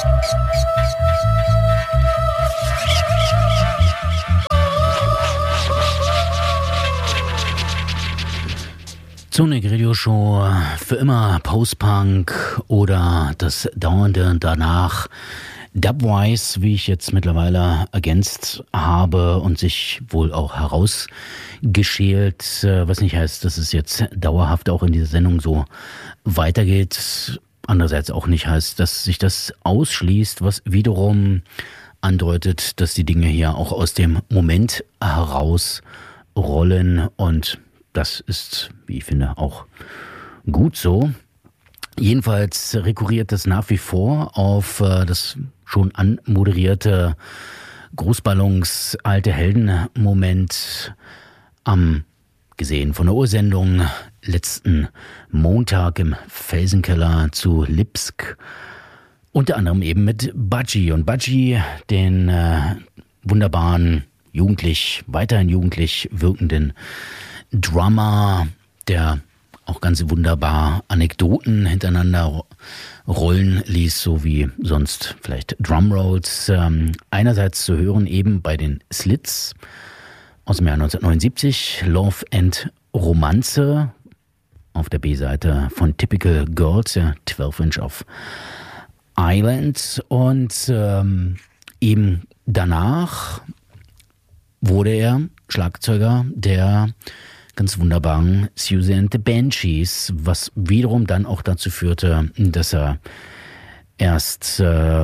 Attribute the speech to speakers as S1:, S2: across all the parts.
S1: Sonic Radio Show, für immer Post-Punk oder das dauernde danach Dubwise, wie ich jetzt mittlerweile ergänzt habe und sich wohl auch herausgeschält, was nicht heißt, dass es jetzt dauerhaft auch in dieser Sendung so weitergeht. Andererseits auch nicht heißt, dass sich das ausschließt, was wiederum andeutet, dass die Dinge hier auch aus dem Moment herausrollen, und das ist, wie ich finde, auch gut so. Jedenfalls rekurriert das nach wie vor auf das schon anmoderierte Großballons alte Helden-Moment am, gesehen von der Ursendung, letzten Montag im Felsenkeller zu Lipsk. Unter anderem eben mit Budgie. Und Budgie, den wunderbaren, weiterhin jugendlich wirkenden Drummer, der auch ganz wunderbar Anekdoten hintereinander rollen ließ, so wie sonst vielleicht Drumrolls. Einerseits zu hören eben bei den Slits aus dem Jahr 1979, Love and Romanze, auf der B-Seite von Typical Girls, 12 Inch of Island. Und eben danach wurde er Schlagzeuger der ganz wunderbaren Siouxsie and the Banshees, was wiederum dann auch dazu führte, dass er erst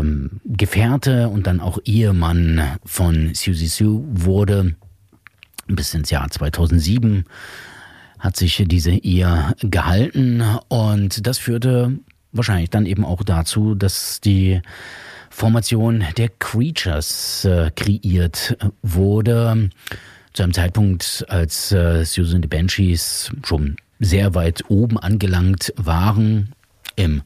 S1: Gefährte und dann auch Ehemann von Siouxsie Sioux wurde. Bis ins Jahr 2007 hat sich diese Ehe gehalten, und das führte wahrscheinlich dann eben auch dazu, dass die Formation der Creatures kreiert wurde. Zu einem Zeitpunkt, als Siouxsie and the Banshees schon sehr weit oben angelangt waren im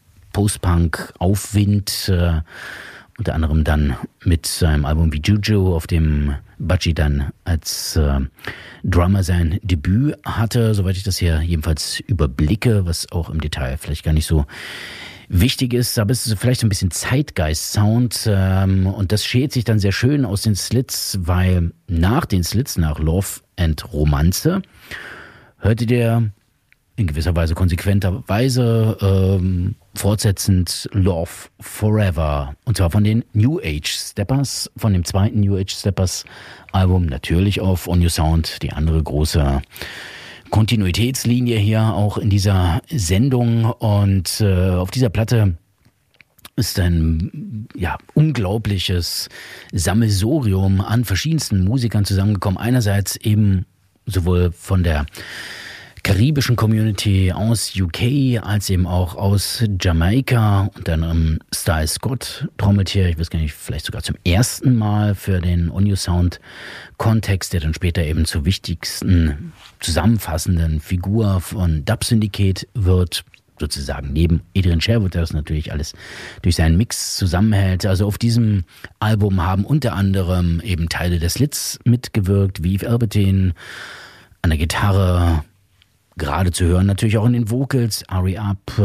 S1: Post-Punk-Aufwind, unter anderem dann mit seinem Album wie Juju, auf dem Budgie dann als Drummer sein Debüt hatte, soweit ich das hier jedenfalls überblicke, was auch im Detail vielleicht gar nicht so wichtig ist, aber es ist vielleicht so ein bisschen Zeitgeist-Sound, und das schält sich dann sehr schön aus den Slits, weil nach den Slits, nach Love and Romanze, hörte der in gewisser Weise konsequenterweise fortsetzend Love Forever, und zwar von den New Age Steppers, von dem zweiten New Age Steppers Album, natürlich auf On Your Sound, die andere große Kontinuitätslinie hier auch in dieser Sendung. Und auf dieser Platte ist ein unglaubliches Sammelsurium an verschiedensten Musikern zusammengekommen. Einerseits eben sowohl von der karibischen Community aus UK als eben auch aus Jamaika, und dann Styles Scott trommelt hier, ich weiß gar nicht, vielleicht sogar zum ersten Mal für den On Your Sound Kontext, der dann später eben zur wichtigsten zusammenfassenden Figur von Dub Syndicate wird, sozusagen neben Adrian Sherwood, der das natürlich alles durch seinen Mix zusammenhält. Also auf diesem Album haben unter anderem eben Teile der Slits mitgewirkt, wie Yves Albertine an der Gitarre, gerade zu hören natürlich auch in den Vocals, Ari Up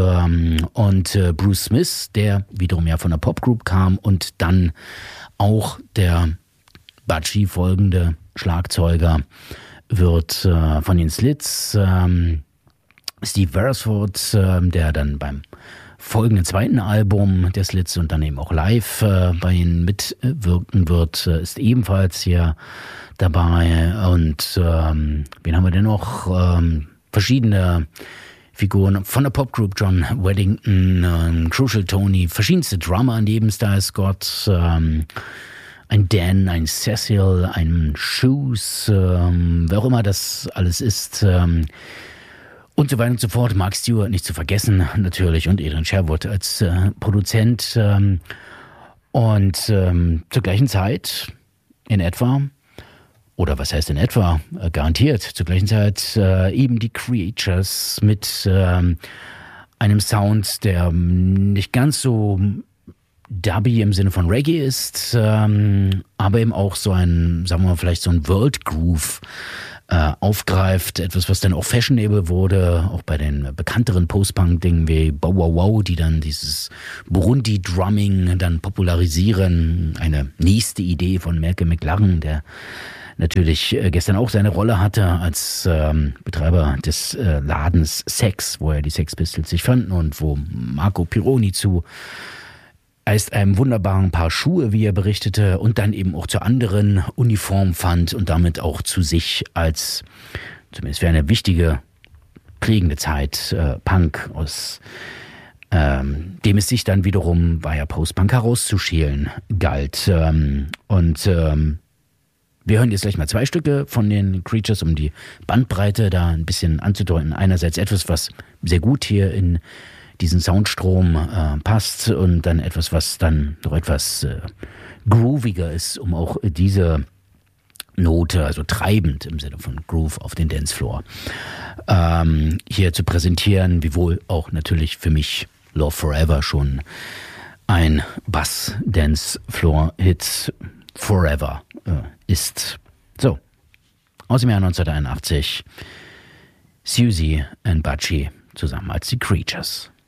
S1: und Bruce Smith, der wiederum ja von der Popgroup kam, und dann auch der Budgie folgende Schlagzeuger wird von den Slits Steve Beresford, der dann beim folgenden zweiten Album der Slits und dann eben auch live bei ihnen mitwirken wird, ist ebenfalls hier dabei. Und wen haben wir denn noch? Verschiedene Figuren von der Popgroup, John Weddington, Crucial Tony, verschiedenste Drummer neben Styles Scott, ein Dan, ein Cecil, ein Shoes, wer auch immer das alles ist, und so weiter und so fort. Mark Stewart nicht zu vergessen natürlich, und Adrian Sherwood als Produzent, und zur gleichen Zeit in etwa, oder was heißt in etwa, garantiert zur gleichen Zeit eben die Creatures mit einem Sound, der nicht ganz so dubby im Sinne von Reggae ist, aber eben auch so ein, sagen wir mal, vielleicht so ein World Groove aufgreift. Etwas, was dann auch fashionable wurde, auch bei den bekannteren Post-Punk-Dingen wie Bow Wow Wow, die dann dieses Burundi-Drumming dann popularisieren. Eine nächste Idee von Malcolm McLaren, der natürlich gestern auch seine Rolle hatte als Betreiber des Ladens Sex, wo ja die Sex Pistols sich fanden und wo Marco Pironi zu erst einem wunderbaren Paar Schuhe, wie er berichtete, und dann eben auch zur anderen Uniform fand und damit auch zu sich als, zumindest für eine wichtige, prägende Zeit, Punk aus dem es sich dann wiederum via Post-Punk herauszuschälen galt. Wir hören jetzt gleich mal 2 Stücke von den Creatures, um die Bandbreite da ein bisschen anzudeuten. Einerseits etwas, was sehr gut hier in diesen Soundstrom passt und dann etwas, was dann noch etwas grooviger ist, um auch diese Note, also treibend im Sinne von Groove auf den Dancefloor, hier zu präsentieren, wiewohl auch natürlich für mich Love Forever schon ein Bass-Dancefloor-Hit Forever ist. So, aus dem Jahr 1981, Siouxsie und Butchie zusammen als die Creatures.